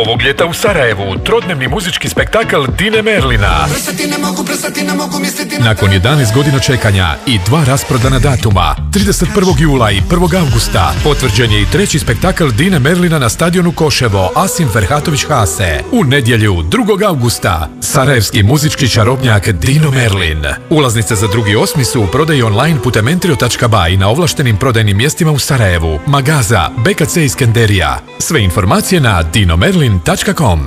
Ovog ljeta u Sarajevu trodnevni muzički spektakl Dine Merlina. Nakon 11 godina čekanja i 2 rasprodana datuma, 31. jula i 1. augusta, potvrđen je i 3. spektakl Dine Merlina na stadionu Koševo Asim Ferhatović Hase. U nedjelju 2. augusta, sarajevski muzički čarobnjak Dino Merlin. Ulaznice za 2.8. su u prodaji online putem entrio.ba i na ovlaštenim prodajnim mjestima u Sarajevu, Magaza, BKC Iskenderija. Sve informacije na dinomerlin.com.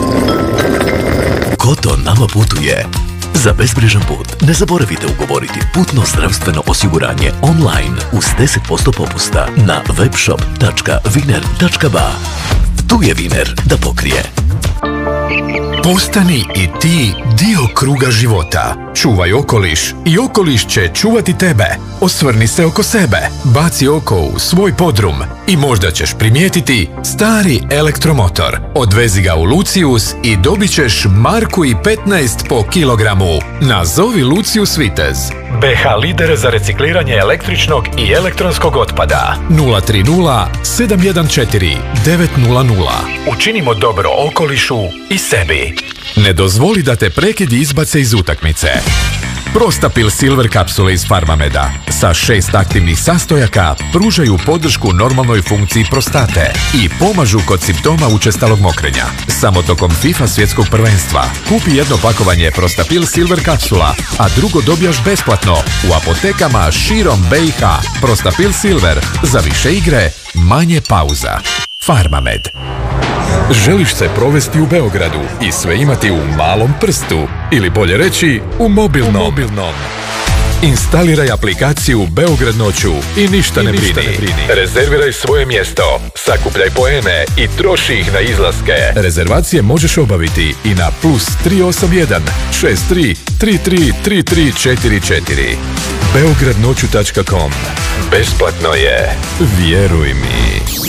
Koto nama putuje. Za bezbrižan put ne zaboravite ugovoriti putno zdravstveno osiguranje online uz 10% popusta na webshop.viner.ba. Tu je Viner da pokrije. Postani i ti dio kruga života. Čuvaj okoliš i okoliš će čuvati tebe. Osvrni se oko sebe, baci oko u svoj podrum i možda ćeš primijetiti stari elektromotor. Odvezi ga u Lucius i dobit ćeš 1,15 po kilogramu. Nazovi Lucius Vitez. BH lider za recikliranje električnog i elektronskog otpada. 030 714 900. Učinimo dobro okolišu i sebi. Ne dozvoli da te prekidi izbace iz utakmice. Prostapil Silver kapsule iz Farmameda sa 6 aktivnih sastojaka pružaju podršku normalnoj funkciji prostate i pomažu kod simptoma učestalog mokrenja. Samo tokom FIFA svjetskog prvenstva kupi jedno pakovanje Prostapil Silver kapsula, a drugo dobijaš besplatno u apotekama širom BiH. Prostapil Silver, za više igre, manje pauza. Farmamed. Želiš se provesti u Beogradu i sve imati u malom prstu, ili bolje reći u mobilnom. Instaliraj aplikaciju Beograd noću i ništa ne brini. Rezerviraj svoje mjesto, sakupljaj poene i troši ih na izlaske. Rezervacije možeš obaviti i na +381 63 33 3344. beogradnoću.com. Besplatno je, vjeruj mi.